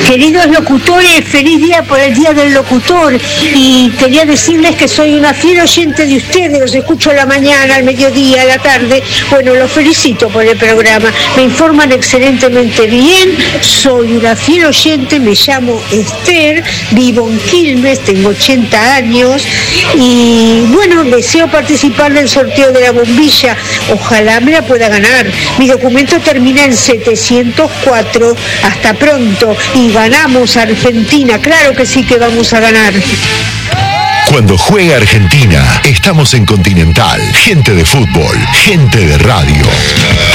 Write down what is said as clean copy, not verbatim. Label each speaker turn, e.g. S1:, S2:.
S1: Queridos locutores, feliz día por el Día del Locutor, y quería decirles que soy una fiel oyente de ustedes, los escucho a la mañana, al mediodía, a la tarde. Bueno, los felicito por el programa, me informan excelentemente bien, soy una fiel oyente, me llamo Esther, vivo en Quilmes, tengo 80 años y bueno, deseo participar del sorteo de la bombilla, ojalá me la pueda ganar. Mi documento termina en 704, hasta pronto, y ganamos a Argentina, claro que sí que vamos a ganar.
S2: Cuando juega Argentina, estamos en Continental, gente de fútbol, gente de radio.